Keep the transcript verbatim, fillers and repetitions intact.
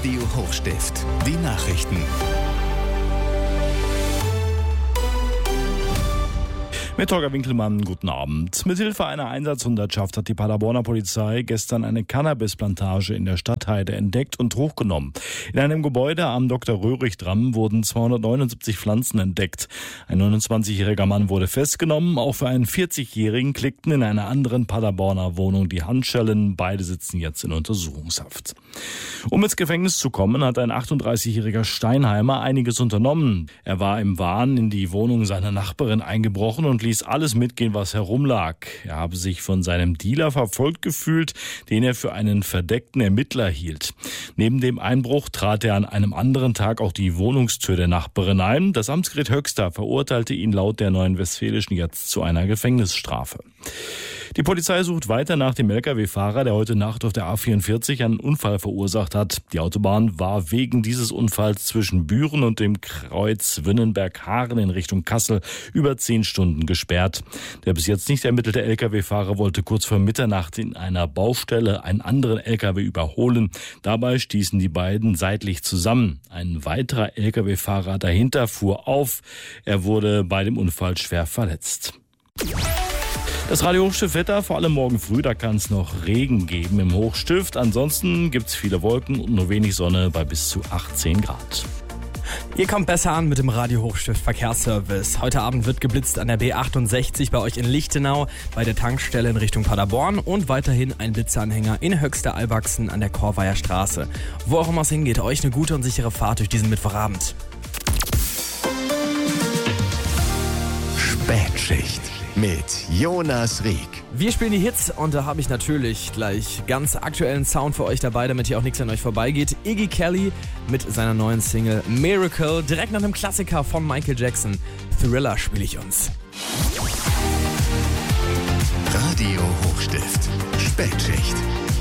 Radio Hochstift. Die Nachrichten. Mit Holger Winkelmann, guten Abend. Mithilfe einer Einsatzhundertschaft hat die Paderborner Polizei gestern eine Cannabisplantage in der Stadtheide entdeckt und hochgenommen. In einem Gebäude am Doktor Röhrig-Damm wurden zweihundertneunundsiebzig Pflanzen entdeckt. Ein neunundzwanzigjähriger Mann wurde festgenommen. Auch für einen vierzigjährigen klickten in einer anderen Paderborner Wohnung die Handschellen. Beide sitzen jetzt in Untersuchungshaft. Um ins Gefängnis zu kommen, hat ein achtunddreißigjähriger Steinheimer einiges unternommen. Er war im Wahn in die Wohnung seiner Nachbarin eingebrochen und ließ alles mitgehen, was herumlag. Er habe sich von seinem Dealer verfolgt gefühlt, den er für einen verdeckten Ermittler hielt. Neben dem Einbruch trat er an einem anderen Tag auch die Wohnungstür der Nachbarin ein. Das Amtsgericht Höxter verurteilte ihn laut der Neuen Westfälischen jetzt zu einer Gefängnisstrafe. Die Polizei sucht weiter nach dem L K W-Fahrer, der heute Nacht auf der A vierundvierzig einen Unfall verursacht hat. Die Autobahn war wegen dieses Unfalls zwischen Büren und dem Kreuz Winnenberg-Haaren in Richtung Kassel über zehn Stunden gesperrt. Der bis jetzt nicht ermittelte L K W-Fahrer wollte kurz vor Mitternacht in einer Baustelle einen anderen L K W überholen. Dabei stießen die beiden seitlich zusammen. Ein weiterer L K W-Fahrer dahinter fuhr auf. Er wurde bei dem Unfall schwer verletzt. Das Radio Hochstift Wetter, vor allem morgen früh, da kann es noch Regen geben im Hochstift. Ansonsten gibt es viele Wolken und nur wenig Sonne bei bis zu achtzehn Grad. Ihr kommt besser an mit dem Radio Hochstift Verkehrsservice. Heute Abend wird geblitzt an der B achtundsechzig bei euch in Lichtenau, bei der Tankstelle in Richtung Paderborn und weiterhin ein Blitzeanhänger in Höxter-Albachsen an der Korveier Straße. Wo auch immer es hingeht, euch eine gute und sichere Fahrt durch diesen Mittwochabend. Spätschicht mit Jonas Rieck. Wir spielen die Hits und da habe ich natürlich gleich ganz aktuellen Sound für euch dabei, damit hier auch nichts an euch vorbeigeht. Iggy Kelly mit seiner neuen Single Miracle, direkt nach einem Klassiker von Michael Jackson. Thriller spiele ich uns. Radio Hochstift.